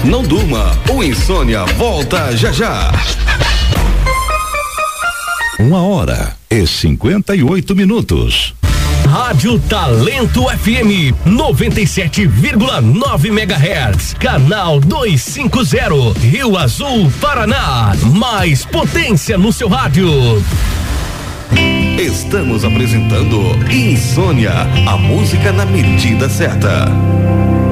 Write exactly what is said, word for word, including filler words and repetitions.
Não durma, o Insônia volta já já. Uma hora e cinquenta e oito minutos. Rádio Talento F M noventa e sete vírgula nove megahertz, canal duzentos e cinquenta, Rio Azul, Paraná. Mais potência no seu rádio. Estamos apresentando Insônia, a música na medida certa.